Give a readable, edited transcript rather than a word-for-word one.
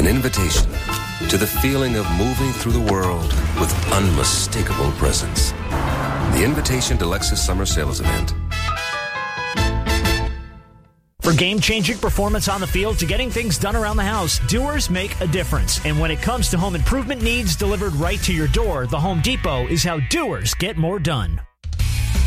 An invitation to the feeling of moving through the world with unmistakable presence. The invitation to Lexus Summer Sales Event. For game-changing performance on the field to getting things done around the house, doers make a difference. And when it comes to home improvement needs delivered right to your door, the Home Depot is how doers get more done.